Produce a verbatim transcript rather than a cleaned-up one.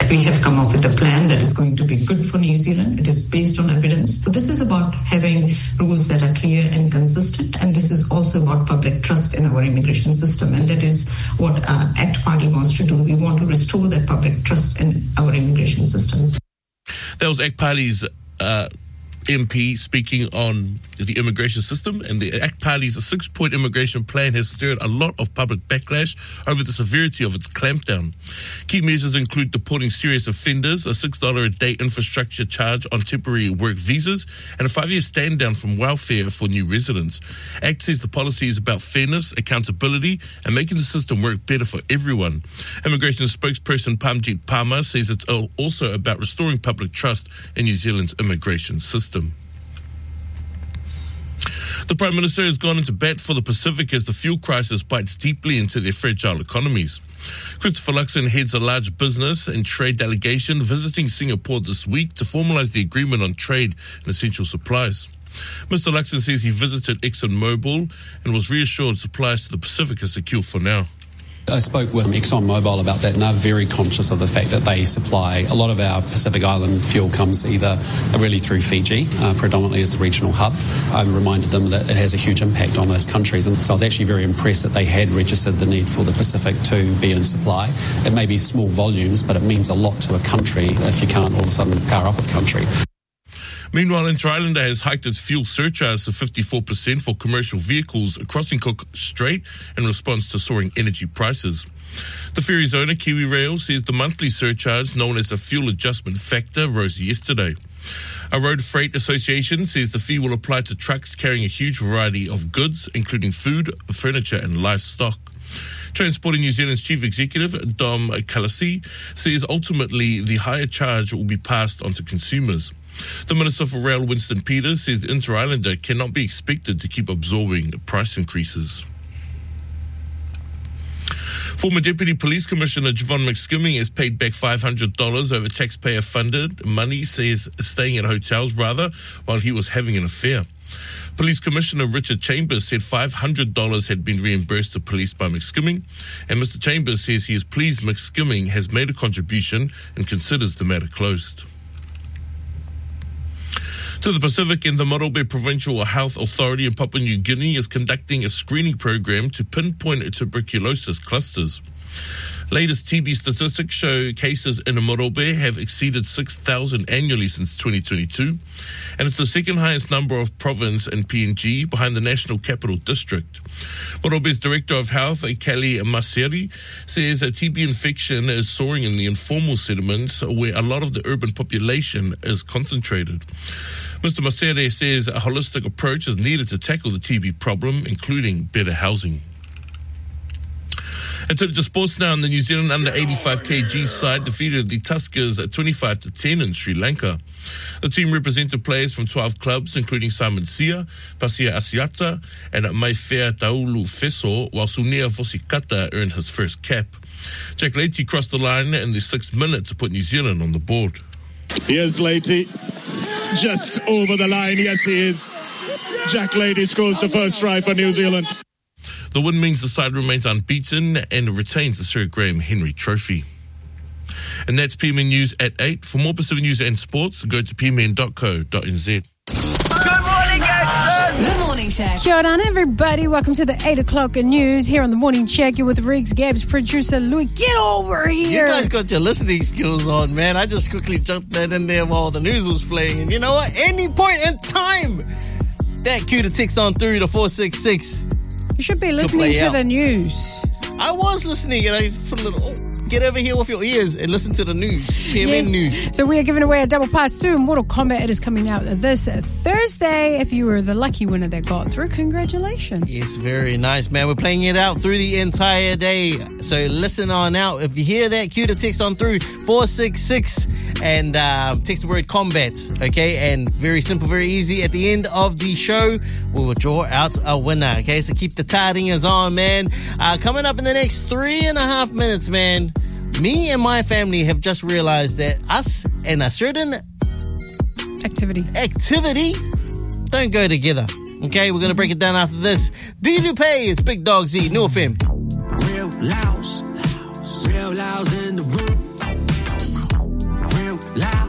We have come up with a plan that is going to be good for New Zealand. It is based on evidence. But this is about having rules that are clear and consistent, and this is also about public trust in our immigration system, and that is what uh, ACT Party wants to do. We want to restore that public trust in our immigration system. That was ACT Party's uh, M P speaking on the immigration system, and the ACT Party's six-point immigration plan has stirred a lot of public backlash over the severity of its clampdown. Key measures include deporting serious offenders, a six dollars a day infrastructure charge on temporary work visas, and a five-year stand-down from welfare for new residents. ACT says the policy is about fairness, accountability, and making the system work better for everyone. Immigration spokesperson Pamjit Palmer says it's also about restoring public trust in New Zealand's immigration system. The Prime Minister has gone into bat for the Pacific as the fuel crisis bites deeply into their fragile economies. Christopher Luxon heads a large business and trade delegation visiting Singapore this week to formalise the agreement on trade and essential supplies. Mister Luxon says he visited ExxonMobil and was reassured supplies to the Pacific are secure for now. I spoke with ExxonMobil about that, and they're very conscious of the fact that they supply a lot of our Pacific Island fuel comes either really through Fiji, uh, predominantly as the regional hub. I reminded them that it has a huge impact on those countries, and so I was actually very impressed that they had registered the need for the Pacific to be in supply. It may be small volumes, but it means a lot to a country if you can't all of a sudden power up a country. Meanwhile, Inter-Islander has hiked its fuel surcharge to fifty-four percent for commercial vehicles crossing Cook Strait in response to soaring energy prices. The ferry's owner, KiwiRail, says the monthly surcharge, known as a fuel adjustment factor, rose yesterday. A road freight association says the fee will apply to trucks carrying a huge variety of goods, including food, furniture and livestock. Transporting New Zealand's chief executive, Dom Kalasi, says ultimately the higher charge will be passed on to consumers. The Minister for Rail, Winston Peters, says the Inter-Islander cannot be expected to keep absorbing price increases. Former Deputy Police Commissioner Javon McSkimming has paid back five hundred dollars over taxpayer-funded money, says staying at hotels, rather, while he was having an affair. Police Commissioner Richard Chambers said five hundred dollars had been reimbursed to police by McSkimming, and Mister Chambers says he is pleased McSkimming has made a contribution and considers the matter closed. To the Pacific, and the Morobe Provincial Health Authority in Papua New Guinea is conducting a screening program to pinpoint tuberculosis clusters. Latest T B statistics show cases in Morobe have exceeded six thousand annually since twenty twenty-two, and it's the second highest number of province in P N G behind the National Capital District. Morobe's Director of Health, Kelly Maseri, says that T B infection is soaring in the informal settlements where a lot of the urban population is concentrated. Mister Masere says a holistic approach is needed to tackle the T B problem, including better housing. And to sports now, and the New Zealand under eighty-five kilogram side defeated the Tuskers at twenty-five to ten in Sri Lanka. The team represented players from twelve clubs, including Simon Sia, Pasia Asiata, and Maifea Taulu Feso, while Sunia Vosikata earned his first cap. Jack Leite crossed the line in the sixth minute to put New Zealand on the board. Here's Leite, just over the line, yes he is. Jack Leite scores the first try for New Zealand. The win means the side remains unbeaten and retains the Sir Graham Henry Trophy. And that's P M N News at eight. For more Pacific news and sports, go to p m n dot co dot n z. Good morning, guys. The Morning Check. Kia ora, everybody. Welcome to the eight o'clock news here on the Morning Check. You're with Riggs, Gabs, producer Louis. Get over here. You guys got your listening skills on, man. I just quickly jumped that in there while the news was playing. And you know what? Any point in time, that cue to text on through to four six six. You should be listening to out. the news. I was listening, and I put a little, oh, get over here with your ears and listen to the news. P M N yes. News. So we are giving away a double pass to Mortal Kombat. It is coming out this Thursday. If you were the lucky winner that got through, congratulations. Yes, very nice, man. We're playing it out through the entire day. So listen on out. If you hear that, cue to text on through four six six and uh, text the word combat, okay? And very simple, very easy. At the end of the show, we will draw out a winner, okay? So keep the tidings on, man. Uh, coming up in the next three and a half minutes, man, me and my family have just realized that us and a certain activity activity don't go together. Okay, we're going to break it down after this. D J Pay, it's Big Dog Z, New F M. Real loud, real loud in the room.